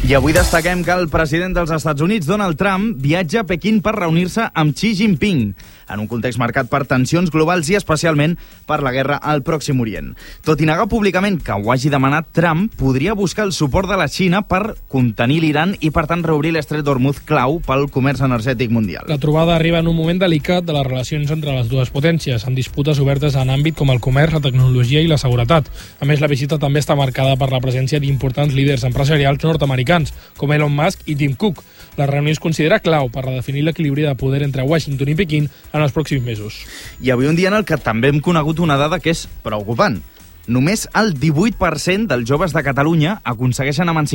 I avui destaquem que el president dels Estats Units, Donald Trump, viatja a Pequín per reunir-se amb Xi Jinping, en un context marcat per tensions globals i especialment per la guerra al Pròxim Orient. Tot i negar públicament que ho hagi demanat, Trump podria buscar el suport de la Xina per contenir l'Iran i, per tant, reobrir l'estret d'Hormuz, clau pel comerç energètic mundial. La trobada arriba en un moment delicat de les relacions entre les dues potències, amb disputes obertes en àmbit com el comerç, la tecnologia i la seguretat. A més, la visita també està marcada per la presència d'importants líders empresarials nord-americans, com Elon Musk i Tim Cook. La reunió es considera clau per redefinir l'equilibri de poder entre Washington i Pequín en els pròxims mesos. I avui un dia en el que també hem conegut una dada que és preocupant. Només el 18% dels joves de Catalunya aconsegueixen emancipar